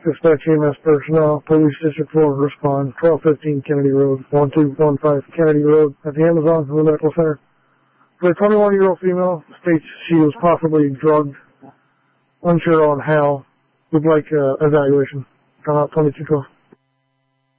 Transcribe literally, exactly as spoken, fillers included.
Dispatch E M S personnel, Police District four, respond, twelve fifteen Kennedy Road, one two one five Kennedy Road, at the Amazon Medical Center. For a twenty-one-year-old female, states she was possibly drugged, unsure on how, would like uh, evaluation. Come out twenty-two twelve.